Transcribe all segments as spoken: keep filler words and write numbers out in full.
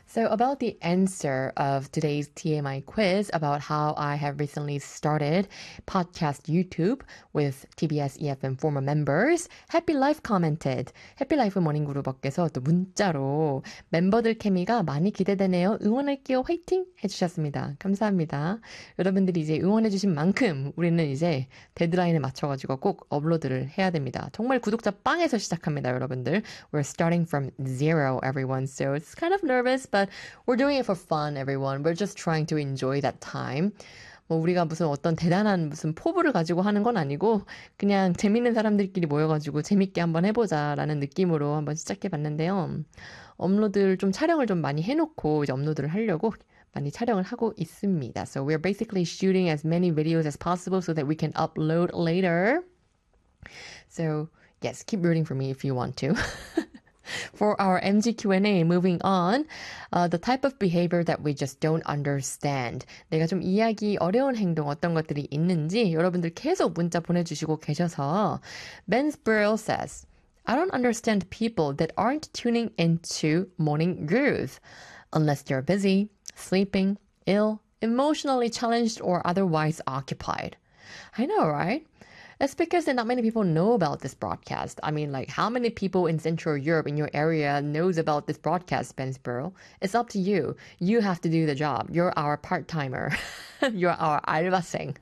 So about the answer of today's T M I quiz about how I have recently started podcast YouTube with T B S E F M former members, Happy Life commented. Happy Life 모닝 그룹업께서 또 문자로 멤버들 케미가 많이 기대되네요. 응원할게요. 화이팅! 해주셨습니다. 감사합니다. 여러분들이 이제 응원해주신 만큼 우리는 이제 데드라인에 맞춰가지고 꼭 업로드를 해야 됩니다. 정말 구독자 빵에서 시작합니다, 여러분들. We're starting from zero, everyone. So it's kind of nervous, but we're doing it for fun, everyone. We're just trying to enjoy that time. 뭐 우리가 무슨 어떤 대단한 무슨 포부를 가지고 하는 건 아니고 그냥 재밌는 사람들끼리 모여가지고 재밌게 한번 해보자라는 느낌으로 한번 시작해봤는데요. 업로드를 좀 촬영을 좀 많이 해놓고 이제 업로드를 하려고 많이 촬영을 하고 있습니다. So we're basically shooting as many videos as possible so that we can upload later. So yes, keep rooting for me if you want to. For our M G Q and A, moving on, uh, the type of behavior that we just don't understand. 내가 좀 이해하기 어려운 행동 어떤 것들이 있는지 여러분들 계속 문자 보내주시고 계셔서 Ben Sproul says, I don't understand people that aren't tuning into Morning Groove unless they're busy, sleeping, ill, emotionally challenged, or otherwise occupied. I know, right? It's because not many people know about this broadcast. I mean, like, how many people in Central Europe in your area knows about this broadcast, Ben Sproul? It's up to you. You have to do the job. You're our part-timer. You're our 알바생.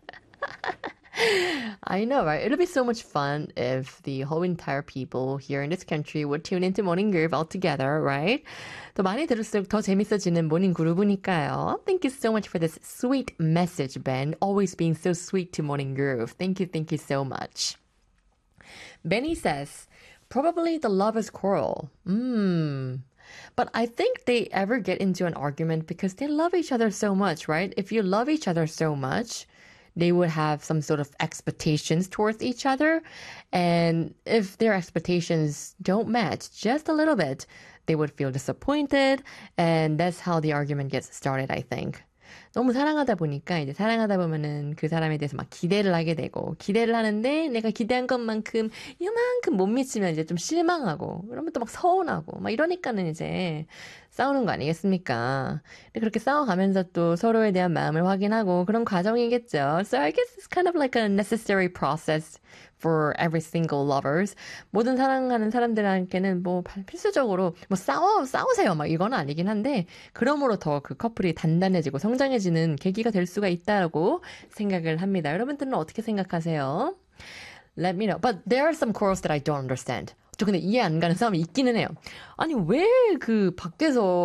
I know, right? It'll be so much fun if the whole entire people here in this country would tune into Morning Groove all together, right? 더 많이 들을수록 더 재밌어지는 모닝 그루브니까요. Thank you so much for this sweet message, Ben. Always being so sweet to Morning Groove. Thank you, thank you so much. Benny says, probably the lovers quarrel. Hmm. But I think they ever get into an argument because they love each other so much, right? If you love each other so much, they would have some sort of expectations towards each other. And if their expectations don't match just a little bit, they would feel disappointed. And that's how the argument gets started, I think. 너무 사랑하다 보니까 이제 사랑하다 보면은 그 사람에 대해서 막 기대를 하게 되고 기대를 하는데 내가 기대한 것만큼 이만큼 못 미치면 이제 좀 실망하고 그러면 또 막 서운하고 막 이러니까는 이제 싸우는 거 아니겠습니까? 근데 그렇게 싸워가면서 또 서로에 대한 마음을 확인하고 그런 과정이겠죠. So I guess it's kind of like a necessary process for every single lovers. 모든 사랑하는 사람들한테는 뭐 필수적으로 뭐 싸워 싸우세요 막 이건 아니긴 한데 그러므로 더 그 커플이 단단해지고 성장해지는 계기가 될 수가 있다고 생각을 합니다. 여러분들은 어떻게 생각하세요? Let me know. But there are some quarrels that I don't understand. 저 근데 이해 안 가는 싸움이 있기는 해요. 아니 왜 그 밖에서